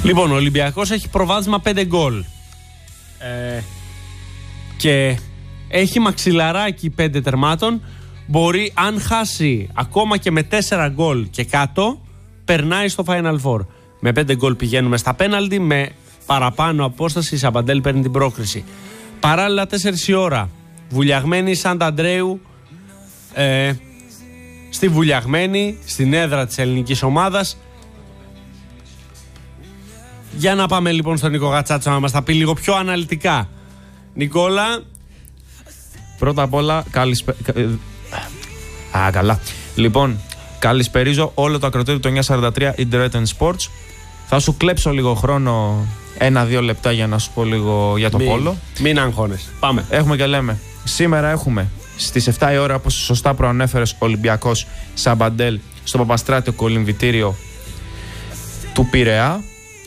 Λοιπόν, ο Ολυμπιακός έχει προβάδισμα 5 γκολ. Και έχει μαξιλαράκι 5 τερμάτων. Μπορεί, αν χάσει ακόμα και με 4 γκολ και κάτω, περνάει στο Final Four. Με 5 γκολ πηγαίνουμε στα πέναλτι. Με παραπάνω απόσταση η Σαμπαντέλ παίρνει την πρόκριση. Παράλληλα 4 η ώρα Βουλιαγμένη Σαντ Αντρέου, στη Βουλιαγμένη, στην έδρα της ελληνικής ομάδας. Για να πάμε λοιπόν στον Νίκο Γατσάτσο να μας τα πει λίγο πιο αναλυτικά. Νικόλα. Πρώτα απ' όλα καλά. Λοιπόν, καλησπερίζω όλο το ακροτήριο του 943 Internet Sports. Θα σου κλέψω λίγο χρόνο, 1-2 λεπτά, για να σου πω λίγο για το πόλο. Μην αγχώνεσαι. Πάμε. Έχουμε και λέμε. Σήμερα έχουμε στις 7 η ώρα, όπως σωστά προανέφερες, Ολυμπιακός Σαμπαντέλ στο Παπαστράτιο κολυμβητήριο του Πειραιά.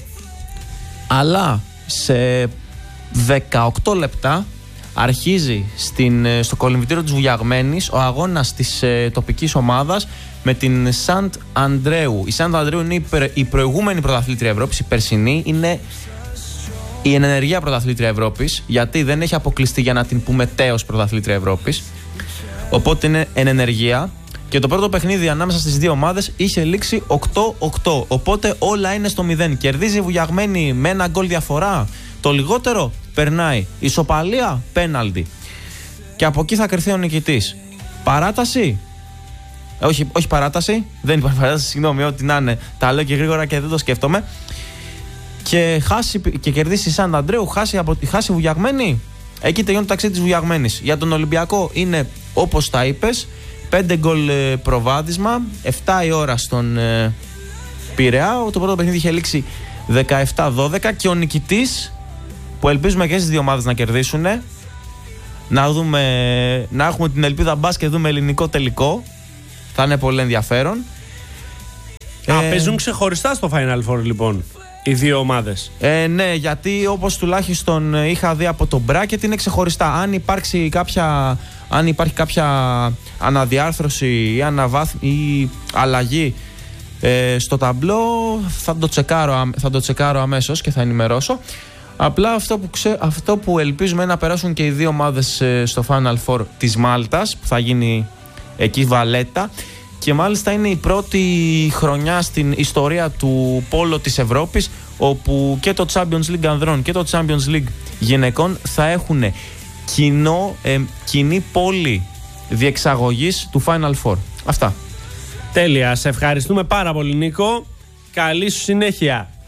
Αλλά σε 18 λεπτά αρχίζει στο κολυμβητήριο της Βουλιαγμένης ο αγώνας της τοπικής ομάδας με την Σαντ Αντρέου. Η Σαντ Αντρέου είναι η προηγούμενη πρωταθλήτρια Ευρώπης, η περσινή είναι η ενεργεία πρωταθλήτρια Ευρώπης, γιατί δεν έχει αποκλειστεί για να την πούμε τέος πρωταθλήτρια Ευρώπης. Οπότε είναι εν ενεργεία. Και το πρώτο παιχνίδι ανάμεσα στις δύο ομάδες είχε λήξει 8-8. Οπότε όλα είναι στο 0. Κερδίζει η Βουλιαγμένη με 1 γκολ διαφορά. Το λιγότερο περνάει. Ισοπαλία, πέναλτι. Και από εκεί θα κρυθεί ο νικητής. Παράταση. Όχι παράταση. Δεν υπάρχει παράταση, συγγνώμη, ό,τι να είναι. Τα λέω και γρήγορα και δεν το σκέφτομαι. Και κερδίσει η Σαντ Αντρέου, χάσει η Βουλιαγμένη. Εκεί τελειώνει το ταξίδι της Βουλιαγμένης. Για τον Ολυμπιακό είναι όπως τα είπες. 5 γκολ προβάδισμα, 7 η ώρα στον Πειραιά. Το πρώτο παιχνίδι είχε λήξει 17-12 και ο νικητής, που ελπίζουμε και στις δύο ομάδες να κερδίσουν, να έχουμε την ελπίδα μπας και δούμε ελληνικό τελικό. Θα είναι πολύ ενδιαφέρον. Παίζουν ξεχωριστά στο Final Four λοιπόν οι δύο ομάδες. Ναι, γιατί όπως τουλάχιστον είχα δει από το bracket είναι ξεχωριστά. Αν υπάρχει κάποια αναδιάρθρωση ή αλλαγή στο ταμπλό, θα το τσεκάρω αμέσως και θα ενημερώσω. Απλά αυτό που ελπίζουμε είναι να περάσουν και οι δύο ομάδες στο Final Four της Μάλτας, που θα γίνει εκεί Βαλέτα. Και μάλιστα είναι η πρώτη χρονιά στην ιστορία του πόλο της Ευρώπης όπου και το Champions League ανδρών και το Champions League γυναικών θα έχουν κοινή πόλη διεξαγωγής του Final Four. Αυτά. Τέλεια. Σε ευχαριστούμε πάρα πολύ, Νίκο. Καλή σου συνέχεια.